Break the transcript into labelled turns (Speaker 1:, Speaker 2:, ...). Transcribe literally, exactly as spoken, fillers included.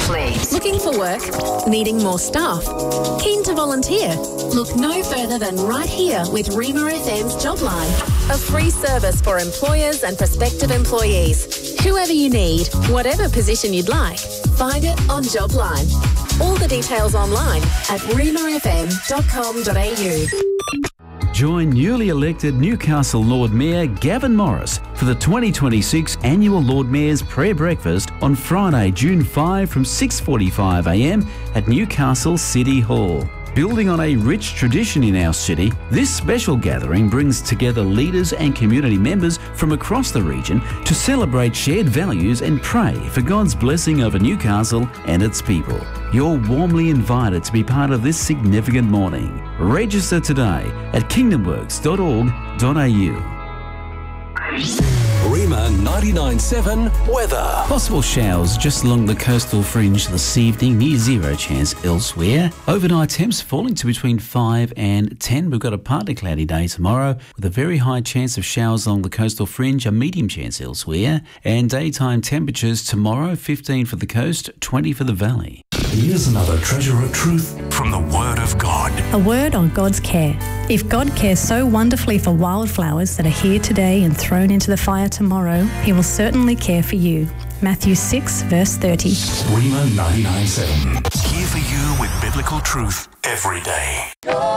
Speaker 1: Fleet.
Speaker 2: Looking for work? Needing more staff? Keen to volunteer? Look no further than right here with Rima F M's Jobline, a free service for employers and prospective employees. Whoever you need, whatever position you'd like, find it on Jobline. All the details online at rima f m dot com dot a u.
Speaker 3: Join newly elected Newcastle Lord Mayor Gavin Morris for the twenty twenty-six Annual Lord Mayor's Prayer Breakfast on Friday, June fifth from six forty-five a m at Newcastle City Hall. Building on a rich tradition in our city, this special gathering brings together leaders and community members from across the region to celebrate shared values and pray for God's blessing over Newcastle and its people. You're warmly invited to be part of this significant morning. Register today at kingdom works dot org dot a u.
Speaker 4: Rima ninety-nine seven weather.
Speaker 3: Possible showers just along the coastal fringe this evening, near zero chance elsewhere. Overnight temps falling to between five and ten. We've got a partly cloudy day tomorrow with a very high chance of showers along the coastal fringe, a medium chance elsewhere. And daytime temperatures tomorrow, fifteen for the coast, twenty for the valley.
Speaker 4: Here's another treasure of truth from the Word of God.
Speaker 5: A word on God's care. If God cares so wonderfully for wildflowers that are here today and thrown into the fire tomorrow, He will certainly care for you. Matthew six, verse thirty.
Speaker 4: Rima ninety-nine seven. Here for you with biblical truth every day.